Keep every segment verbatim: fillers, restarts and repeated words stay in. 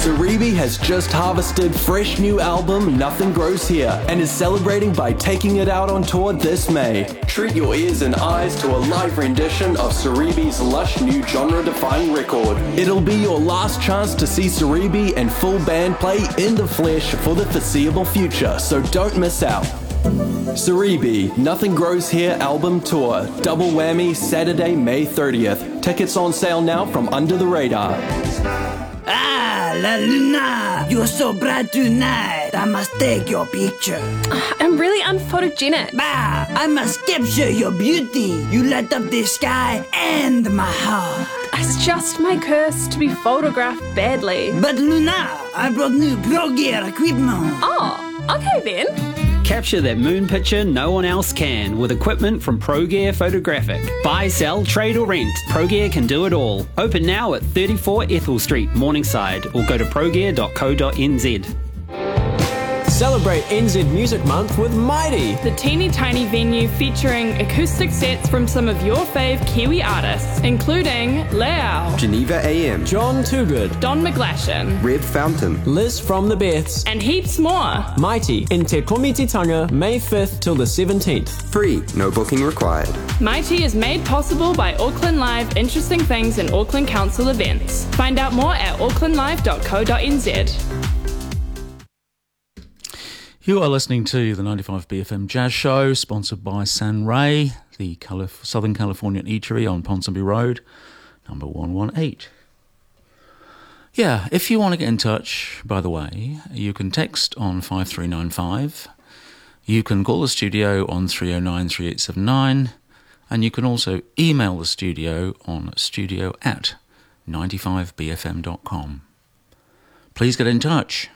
Saribi has just harvested fresh new album Nothing Grows Here and is celebrating by taking it out on tour this May. Treat your ears and eyes to a live rendition of Saribi's lush new genre-defying record. It'll be your last chance to see Saribi and full band play in the flesh for the foreseeable future, so don't miss out. Saribi, Nothing Grows Here album tour, double whammy, Saturday, May thirtieth. Tickets on sale now from Under the Radar. Ah, La Luna, you're so bright tonight. I must take your picture. I'm really unphotogenic. Bah, I must capture your beauty. You light up the sky and my heart. It's just my curse to be photographed badly. But Luna, I brought new pro gear equipment. Oh, okay then. Capture that moon picture no one else can with equipment from ProGear Photographic. Buy, sell, trade or rent. ProGear can do it all. Open now at thirty-four Ethel Street, Morningside, or go to progear dot co dot n z. Celebrate N Z Music Month with Mighty, the teeny tiny venue featuring acoustic sets from some of your fave Kiwi artists, including Leao, Geneva A M, John Toogood, Don McGlashan, Red Fountain, Liz from the Beths, and heaps more. Mighty in Te Komititanga, May fifth till the seventeenth. Free, no booking required. Mighty is made possible by Auckland Live Interesting Things and Auckland Council events. Find out more at auckland live dot co dot n z. You are listening to the ninety-five B F M Jazz Show, sponsored by San Ray, the Calif- Southern Californian eatery on Ponsonby Road, number one one eight. Yeah, if you want to get in touch, by the way, you can text on five three nine five, you can call the studio on three oh nine, three eight seven nine, and you can also email the studio on studio at ninety-five b f m dot com. Please get in touch.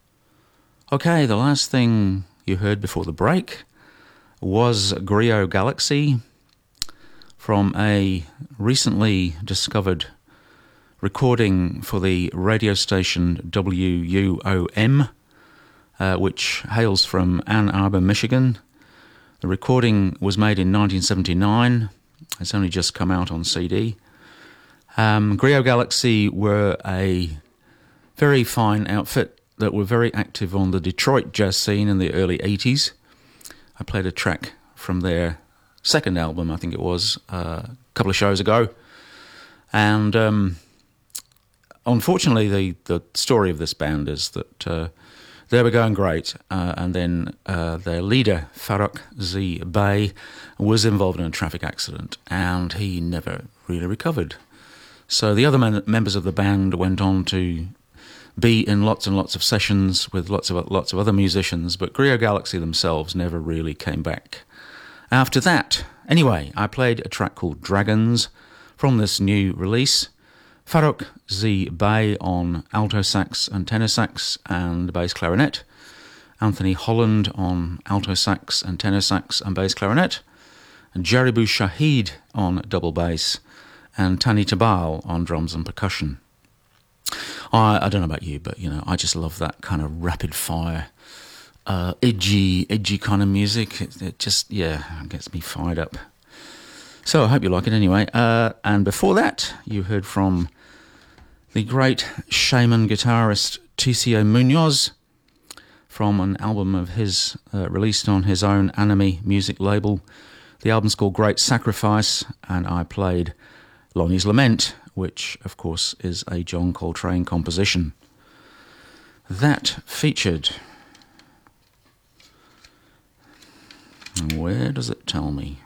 Okay, the last thing you heard before the break was Griot Galaxy from a recently discovered recording for the radio station W U O M, uh, which hails from Ann Arbor, Michigan. The recording was made in nineteen seventy-nine. It's only just come out on C D. Um, Griot Galaxy were a very fine outfit that were very active on the Detroit jazz scene in the early eighties. I played a track from their second album, I think it was, uh, a couple of shows ago. And um, unfortunately, the, the story of this band is that uh, they were going great, uh, and then uh, their leader, Farouk Z. Bey, was involved in a traffic accident, and he never really recovered. So the other men- members of the band went on to be in lots and lots of sessions with lots of lots of other musicians, but Griot Galaxy themselves never really came back after that. Anyway, I played a track called Dragons from this new release. Farouk Z. Bey on alto sax and tenor sax and bass clarinet. Anthony Holland on alto sax and tenor sax and bass clarinet. And Jaribu Shahid on double bass. And Tani Tabal on drums and percussion. I, I don't know about you, but, you know, I just love that kind of rapid-fire, uh, edgy, edgy kind of music. It, it just, yeah, gets me fired up. So I hope you like it anyway. Uh, and before that, you heard from the great shaman guitarist Ticio Munoz from an album of his uh, released on his own Anime music label. The album's called Great Sacrifice, and I played Lonnie's Lament, which, of course, is a John Coltrane composition. That featured... Where does it tell me?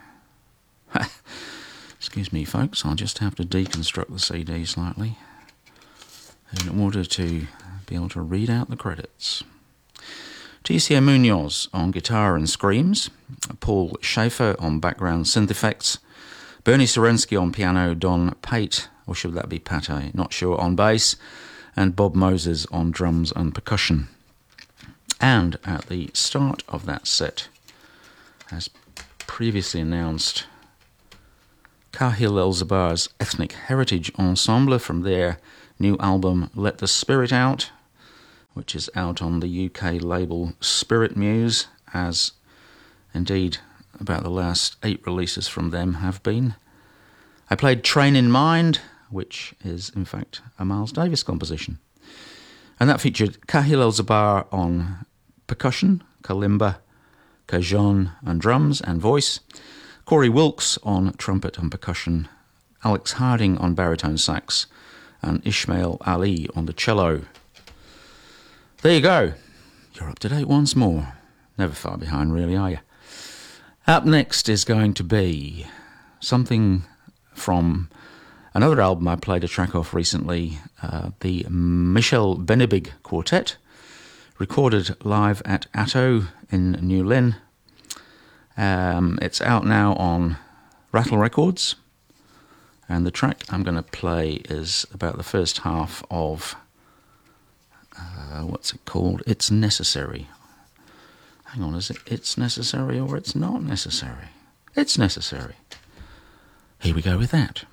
Excuse me, folks, I'll just have to deconstruct the C D slightly in order to be able to read out the credits. Ticio Munoz on guitar and screams, Paul Schaefer on background synth effects, Bernie Sorensky on piano, Don Pate, or should that be Pate, not sure, on bass, and Bob Moses on drums and percussion. And at the start of that set, as previously announced, Kahil El-Zabar's Ethnic Heritage Ensemble from their new album Let the Spirit Out, which is out on the U K label Spirit Muse, as indeed about the last eight releases from them have been. I played Train in Mind, which is in fact a Miles Davis composition. And that featured Kahil El-Zabar on percussion, kalimba, cajon and drums and voice, Corey Wilkes on trumpet and percussion, Alex Harding on baritone sax, and Ishmael Ali on the cello. There you go. You're up to date once more. Never far behind, really, are you? Up next is going to be something from another album I played a track off recently, uh, the Michel Benebig Quartet, recorded live at Atto in New Lynn. Um, it's out now on Rattle Records, and the track I'm going to play is about the first half of, uh, what's it called? It's Necessary. Hang on, is it It's Necessary or It's Not Necessary? It's Necessary. Here we go with that.